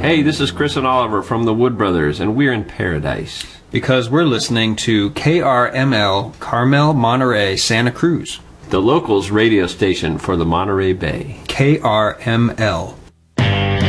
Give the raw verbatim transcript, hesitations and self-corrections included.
Hey, this is Chris and Oliver from the Wood Brothers, and we're in paradise. Because we're listening to K R M L, Carmel, Monterey, Santa Cruz. The locals radio station for the Monterey Bay. K R M L.